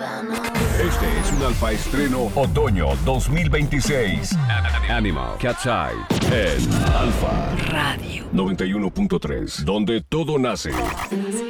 Este es un alfa estreno otoño 2026. Animal Cat's Eye en Alfa Radio 91.3, donde todo nace.